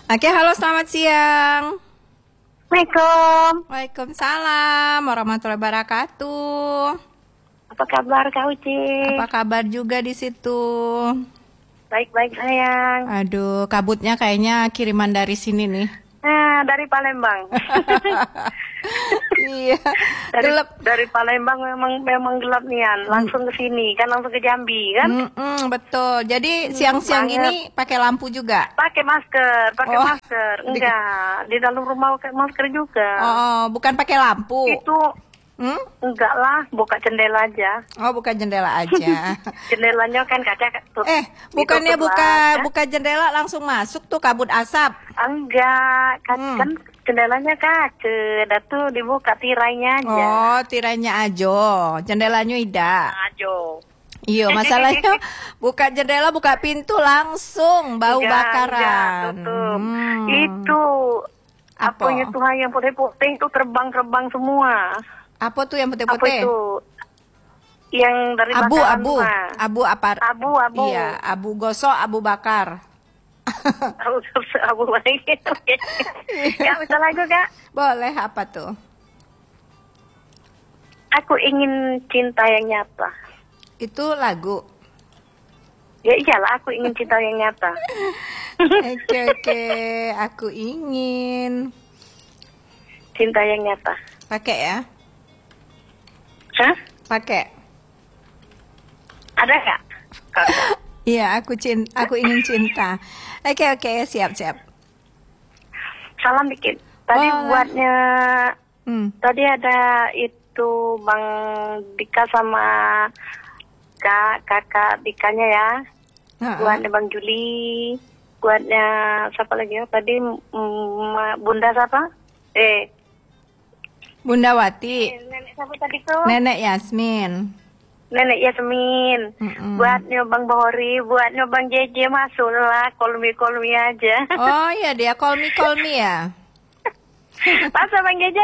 Oke, halo selamat siang. Assalamualaikum. Waalaikumsalam warahmatullahi wabarakatuh. Apa kabar Kak Uci? Apa kabar juga di situ? Baik-baik sayang. Aduh, kabutnya kayaknya kiriman dari sini nih. Nah, dari Palembang. Iya. Gelap. Dari Palembang memang gelap nian. Langsung ke sini kan, langsung ke Jambi kan? Betul. Jadi siang-siang gini pakai lampu juga? Pakai masker. Oh. Enggak, di dalam rumah pakai masker juga. Oh, bukan pakai lampu. Itu enggak lah, buka jendela aja. Oh, buka jendela aja. Jendelanya kan kaca tutup. Bukannya ditutup buka jendela langsung masuk tuh kabut asap. Enggak, kan jendelanya kaca, dah tuh dibuka tirainya aja. Oh, tirainya aja, jendelanya tidak. Ajo. Iya, masalahnya buka jendela, buka pintu langsung bau bakaran. Tutup. Itu apa itu yang putih-putih itu terbang semua. Apa tuh yang Apa putih-putih? itu? Yang dari bakaran rumah. Abu apa? Abu. Iya, abu gosok, abu bakar. Abu baik. Kak, bisa lagu Kak? Boleh, apa tuh? Aku ingin cinta yang nyata. Itu lagu. Ya iyalah, aku ingin cinta yang nyata. Oke, aku ingin cinta yang nyata. pakai ya? Hah? Pakai. Ada nggak? Iya, aku ingin cinta. Oke, siap. Salam dikit. Tadi buatnya, tadi ada itu Bang Dika sama kakak Dikanya ya. Buatnya Bang Juli. Buatnya siapa lagi ya? Tadi Bunda siapa? Bunda Wati. Nenek siapa tadi tuh? Nenek Yasmin. Nenek Yasmin. Buatnya Bang Bahori, buatnya Bang JJ, masuklah, call me aja. Oh iya, dia call me ya. Masa Bang JJ.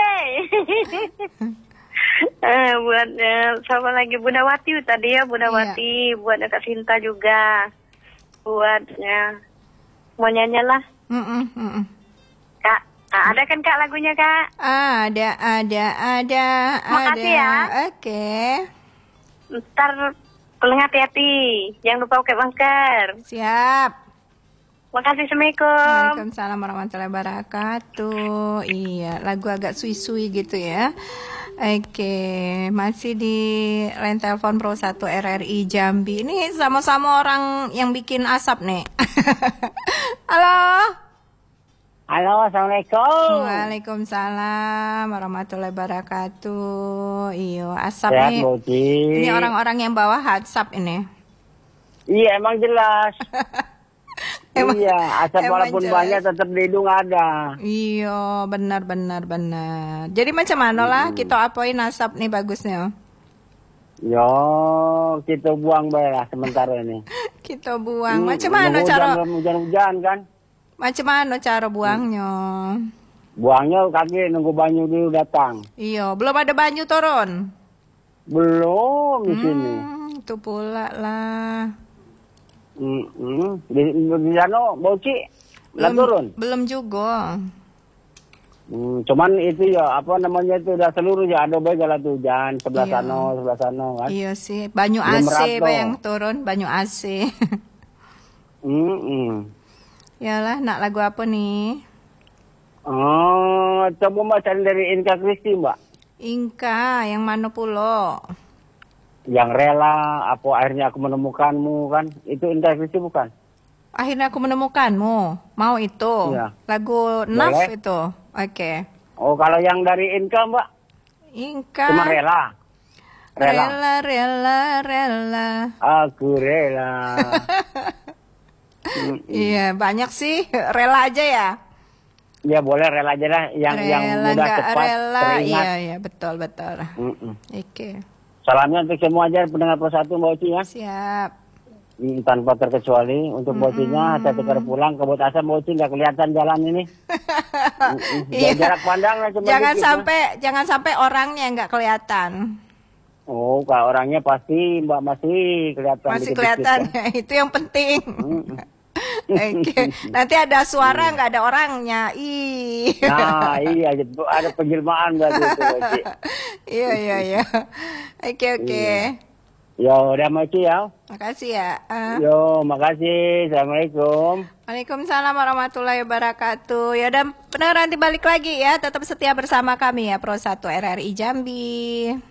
Buatnya siapa lagi? Bunda Wati tadi ya, Bunda Wati. Buatnya Kak Sinta juga. Buatnya mau nyanyi lah. Kak, ada kan Kak lagunya Kak? Ada. Makasih ya. Oke. Ntar pulang hati-hati, jangan lupa pakai masker. Siap. Makasih, Assalamualaikum. Waalaikumsalam warahmatullahi wabarakatuh. Iya, lagu agak sui-sui gitu ya. Oke, masih di line telepon Pro 1 RRI Jambi. Ini sama-sama orang yang bikin asap nih. Halo. Halo, Assalamualaikum. Waalaikumsalam warahmatullahi wabarakatuh. Iyo, asap Sehat, nih. Boci. Ini orang-orang yang bawa WhatsApp ini. Iya, emang jelas. Iya, asap emang walaupun jelas. banyak tetap di hidung ada. Iya, benar. Jadi macam mana lah kita apain asap nih bagusnya? Yo, kita buang bae lah sementara ini. Kita buang. Macam mana cara? Hujan-hujan kan? Macam mana cara buangnya? Buangnya kaki nunggu banyu dulu datang. Iya, belum ada banyu turun. Belum di sini. Itu pula lah. Di sana Boci belum turun. Belum juga. Cuman itu ya apa namanya itu udah seluruh ya ada bae jalan hujan sebelah sana kan. Iya sih, banyu Belum AC merata. yang turun, banyu AC. Yalah, nak lagu apa nih? Coba Mbak cari dari Inka Kristi, Mbak. Inka, yang mana pulo? Yang rela, apa akhirnya aku menemukanmu kan? Itu Inka Kristi bukan? Akhirnya aku menemukanmu. Mau itu? Iya. Lagu Naf Boleh. itu? Oke. Oh, kalau yang dari Inka, Mbak? Inka. Cuma rela. Rela. Aku rela. Iya, banyak sih. Rela aja ya? Ya boleh rela aja lah. Yang mudah nggak cepat rela. teringat. Iya, betul. Oke. Salamnya untuk semua aja pendengar Pro 1 Mbak Uci ya. Siap. Tanpa terkecuali untuk Bocinya saya tukar pulang ke Bot Asam Boci nggak kelihatan jalan ini. Iya. Jarak pandang lah cuma Jangan sampai orangnya nggak kelihatan. Oh, kalau orangnya pasti Mbak masih kelihatan. Masih dikit-dikit kelihatan ya. ya. Itu yang penting. Oke. Nanti ada suara nggak ada orangnya. Ih. Nah, iya ada penjelmaan berarti itu. Iya. Oke. Iya. Yo, udah mati ya. Makasih ya. Yo, makasih. Assalamualaikum. Waalaikumsalam warahmatullahi wabarakatuh. Ya dan benar nanti balik lagi ya. Tetap setia bersama kami ya Pro 1 RRI Jambi.